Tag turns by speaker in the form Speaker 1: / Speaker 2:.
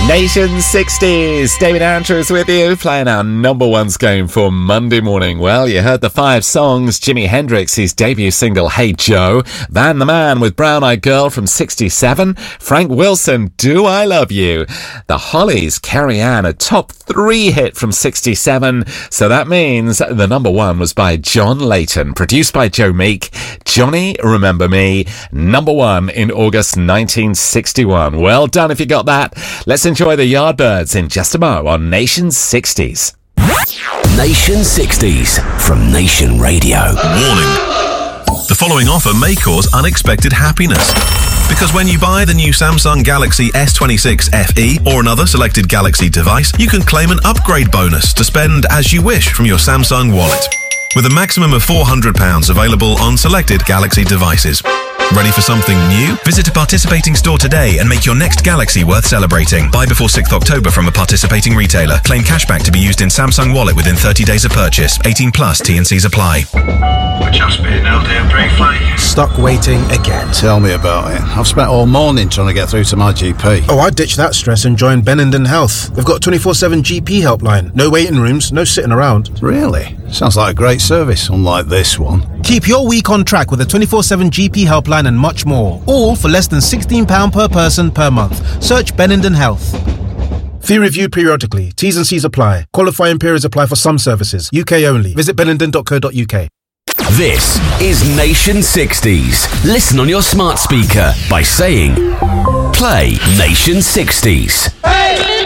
Speaker 1: Nation 60s, David Andrews with you, playing our number ones game for Monday morning. Well, you heard the 5 songs. Jimi Hendrix, his debut single, Hey Joe. Van the Man with Brown Eyed Girl from 67. Frank Wilson, Do I Love You. The Hollies, Carrie Ann, a top 3 hit from 67. So that means the number 1 was by John Layton, produced by Joe Meek. Johnny, Remember Me, number 1 in August 1961. Well done if you got that. Let's enjoy the Yardbirds in just a mo on Nation 60s.
Speaker 2: Nation 60s from Nation Radio.
Speaker 3: Warning. The following offer may cause unexpected happiness. Because when you buy the new Samsung Galaxy S26 FE or another selected Galaxy device, you can claim an upgrade bonus to spend as you wish from your Samsung wallet, with a maximum of £400 available on selected Galaxy devices. Ready for something new? Visit a participating store today and make your next Galaxy worth celebrating. Buy before 6th October from a participating retailer. Claim cashback to be used in Samsung Wallet within 30 days of purchase. 18 plus, T&Cs apply.
Speaker 4: We're just being held down briefly.
Speaker 5: Stuck waiting again.
Speaker 6: Tell me about it. I've spent all morning trying to get through to my GP.
Speaker 5: Oh, I ditched that stress and joined Benenden Health. They've got a 24/7 GP helpline. No waiting rooms, no sitting around.
Speaker 6: Really? Sounds like a great service, unlike this one.
Speaker 5: Keep your week on track with a 24/7 GP helpline and much more. All for less than £16 per person per month. Search Benenden Health. Fee reviewed periodically. T's and C's apply. Qualifying periods apply for some services. UK only. Visit benenden.co.uk.
Speaker 2: This is Nation 60s. Listen on your smart speaker by saying, play Nation 60s.